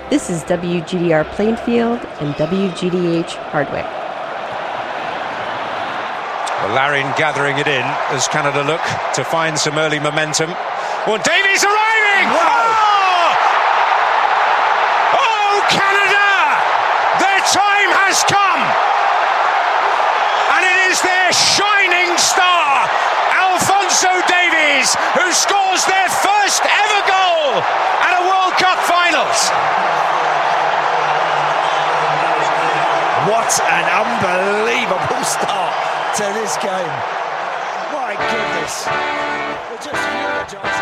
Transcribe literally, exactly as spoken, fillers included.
This is W G D R Plainfield and W G D H Hardwick. Well, Larin gathering it in as Canada look to find some early momentum. Well, Davies arriving! Wow. Oh! Oh, Canada! Their time has come! And it is their shining star, Alphonso Davies, who scores their first ever goal at a World Cup finals. What an unbelievable start to this game. My goodness. We're just